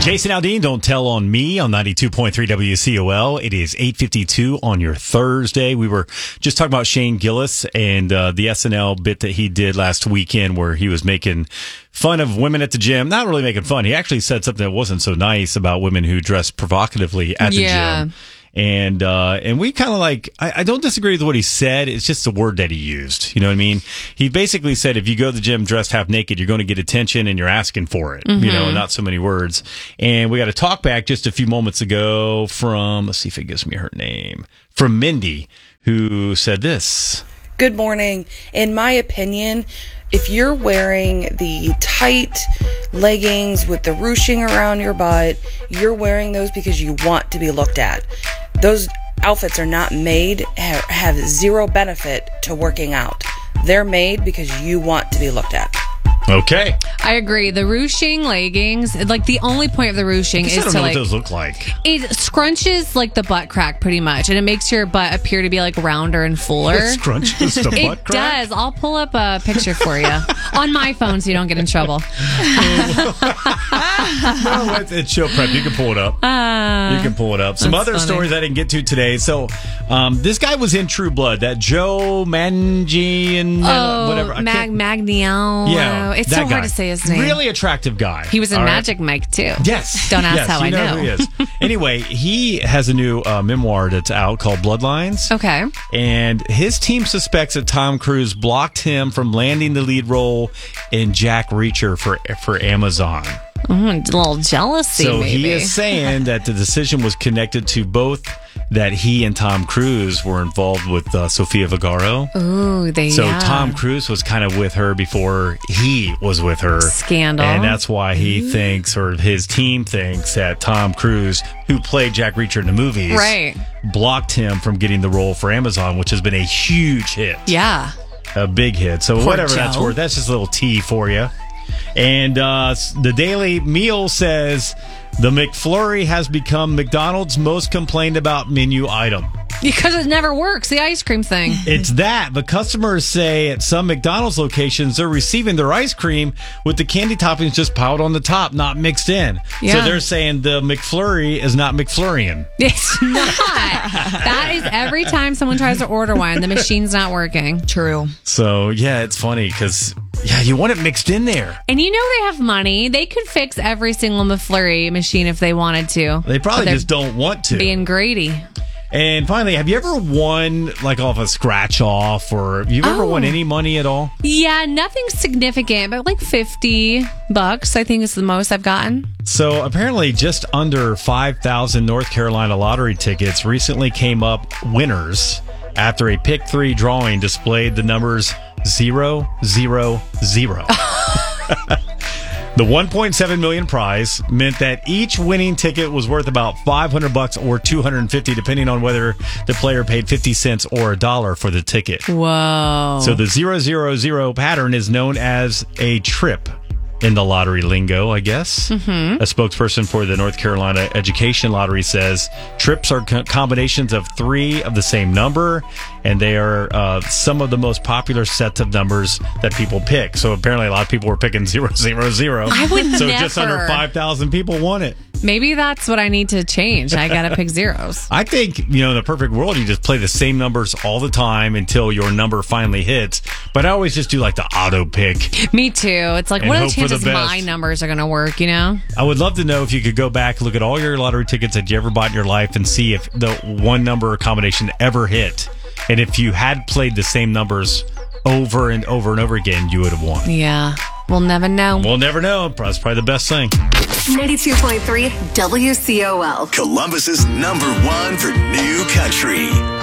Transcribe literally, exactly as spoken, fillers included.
Jason Aldean, Don't Tell on Me on ninety-two point three W C O L. It is eight fifty-two on your Thursday. We were just talking about Shane Gillis and uh, the S N L bit that he did last weekend where he was making fun of women at the gym. Not really making fun. He actually said something that wasn't so nice about women who dress provocatively at the yeah. gym. And, uh, and we kind of like, I, I don't disagree with what he said. It's just the word that he used. You know what I mean? He basically said, if you go to the gym dressed half naked, you're going to get attention and you're asking for it. Mm-hmm. You know, not so many words. And we got a talk back just a few moments ago from, let's see if it gives me her name, from Mindy, who said this. Good morning. In my opinion, if you're wearing the tight leggings with the ruching around your butt, you're wearing those because you want to be looked at. Those outfits are not made, have zero benefit to working out. They're made because you want to be looked at. Okay. I agree. The ruching leggings, like the only point of the ruching is I don't to know like what those look like. It scrunches like the butt crack pretty much, and it makes your butt appear to be like rounder and fuller. It scrunches the it butt crack? does. I'll pull up a picture for you on my phone so you don't get in trouble. No, it's, it's show prep. You can pull it up. Uh, you can pull it up. Some other funny. stories I didn't get to today. So, um, this guy was in True Blood. That Joe Mangi and oh, whatever. I Mag can't- Magnio. Yeah, it's that so hard guy. to say his name. Really attractive guy. He was in All right? Magic Mike too. Yes. Don't ask yes, how you I know. know. Who he is. Anyway, he has a new uh, memoir that's out called Bloodlines. Okay. And his team suspects that Tom Cruise blocked him from landing the lead role in Jack Reacher for for Amazon. Mm, a little jealousy, So maybe. he is saying that the decision was connected to both that he and Tom Cruise were involved with uh, Sofia Vergara. Ooh, they So yeah. Tom Cruise was kind of with her before he was with her. Scandal. And that's why he thinks, or his team thinks, that Tom Cruise, who played Jack Reacher in the movies, Right. blocked him from getting the role for Amazon, which has been a huge hit. Yeah. A big hit. So Poor whatever Joe. that's worth, that's just a little tea for you. And uh, the Daily Meal says the McFlurry has become McDonald's most complained about menu item. Because it never works, the ice cream thing. It's that, but customers say at some McDonald's locations they're receiving their ice cream with the candy toppings just piled on the top, not mixed in. Yeah. So they're saying the McFlurry is not McFlurrying. It's not. That is every time someone tries to order one, the machine's not working. True. So, yeah, it's funny because, yeah, you want it mixed in there. And you know they have money. They could fix every single McFlurry machine if they wanted to. They probably But they're just don't want to. being greedy. And finally, have you ever won like off a scratch off, or have you ever Oh. won any money at all? Yeah, nothing significant, but like fifty bucks, I think is the most I've gotten. So apparently just under five thousand North Carolina lottery tickets recently came up winners after a pick three drawing displayed the numbers zero, zero, zero. The one point seven million prize meant that each winning ticket was worth about five hundred bucks or two hundred fifty, depending on whether the player paid fifty cents or a dollar for the ticket. Whoa. So the zero, zero, zero pattern is known as a trip in the lottery lingo, I guess. Mm-hmm. A spokesperson for the North Carolina Education Lottery says trips are co- combinations of three of the same number, and they are uh, some of the most popular sets of numbers that people pick. So apparently a lot of people were picking zero, zero, zero. I would so never. just under five thousand people won it. Maybe that's what I need to change. I got to pick zeros. I think, you know, in the perfect world, you just play the same numbers all the time until your number finally hits. But I always just do like the auto pick. Me too. It's like, And what are the hope for the chances best. my numbers are going to work, you know? I would love to know if you could go back, look at all your lottery tickets that you ever bought in your life and see if the one number combination ever hit. And if you had played the same numbers over and over and over again, you would have won. Yeah. We'll never know. We'll never know. That's probably the best thing. ninety-two point three W C O L. Columbus's number one for new country.